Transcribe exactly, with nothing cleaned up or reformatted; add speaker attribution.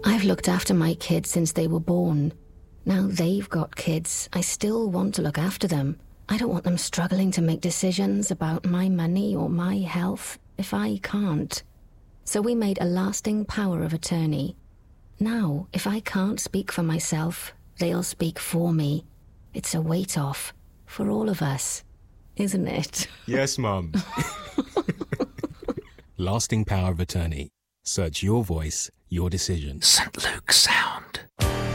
Speaker 1: I've looked after my kids since they were born. Now they've got kids. I still want to look after them. I don't want them struggling to make decisions about my money or my health if I can't. So we made a lasting power of attorney. Now, if I can't speak for myself, they'll speak for me. It's a weight off for all of us, isn't it?
Speaker 2: Yes, Mum.
Speaker 3: Lasting power of attorney. Search your voice, your decision.
Speaker 4: Saint Luke Sound.